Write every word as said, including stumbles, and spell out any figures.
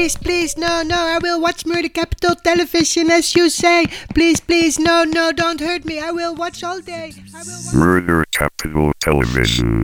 please, please, no, no, I will watch Murder Capital Television as you say. Please, please, no, no, don't hurt me. I will watch all day. I will watch- Murder Capital Television.